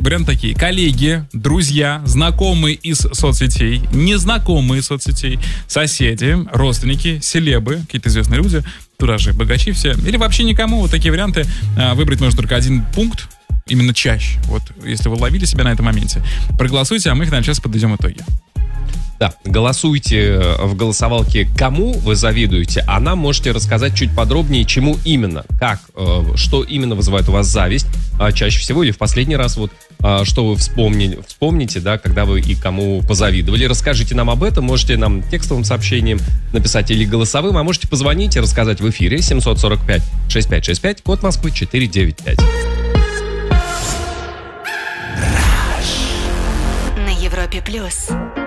Варианты такие: коллеги, друзья, знакомые из соцсетей, незнакомые из соцсетей, соседи, родственники, селебы, какие-то известные люди, туда же богачи все, или вообще никому. Вот такие варианты. Выбрать можно только один пункт, именно чаще. Вот, если вы ловили себя на этом моменте. Проголосуйте, а мы их, наверное, сейчас подведем итоги. Да, голосуйте в голосовалке, кому вы завидуете, а нам можете рассказать чуть подробнее, чему именно, как, что именно вызывает у вас зависть чаще всего, или в последний раз, вот, что вы вспомните, да, когда вы и кому позавидовали. Расскажите нам об этом, можете нам текстовым сообщением написать или голосовым, а можете позвонить и рассказать в эфире 745-6565, код Москвы 495. На Европе+.